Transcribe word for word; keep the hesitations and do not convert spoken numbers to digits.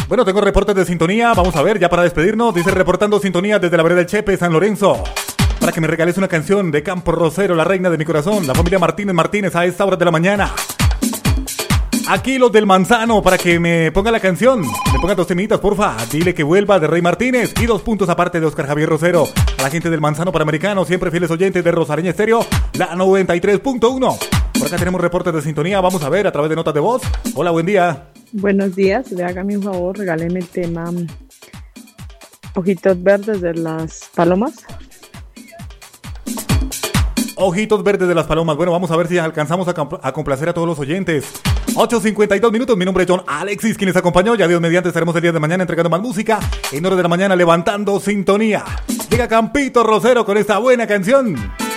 Bueno, tengo reportes de sintonía. Vamos a ver, ya para despedirnos. Dice reportando sintonía desde la vereda del Chepe, San Lorenzo. Para que me regales una canción de Campo Rosero, la reina de mi corazón. La familia Martínez Martínez a esta hora de la mañana. Aquí los del Manzano, para que me ponga la canción. Me ponga dos temitas, porfa. Dile que vuelva de Rey Martínez. Y dos puntos aparte de Oscar Javier Rosero. A la gente del Manzano Panamericano, siempre fieles oyentes de Rosareña Estéreo, la noventa y tres punto uno. Por acá tenemos reportes de sintonía. Vamos a ver a través de notas de voz. Hola, buen día. Buenos días. Le hágame un favor, regáleme el tema Ojitos Verdes de las Palomas. Ojitos Verdes de las Palomas. Bueno, vamos a ver si alcanzamos a, compl- a complacer a todos los oyentes. ocho cincuenta y dos minutos. Mi nombre es John Alexis, quien les acompañó. Ya Dios mediante estaremos el día de mañana entregando más música. En hora de la mañana levantando sintonía. Llega Campito Rosero con esta buena canción.